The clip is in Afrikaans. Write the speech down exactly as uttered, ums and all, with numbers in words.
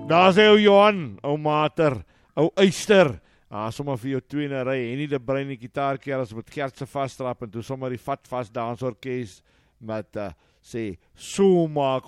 Daar sê ou Johan, ou Mater, ou Eyster, ah, sommer vir jou twee in 'n ry, en nie die brein die gitaarkeer as met Gert se vasstrap, en toe sommer die vat vas dansorkes, met, uh, sê, so maak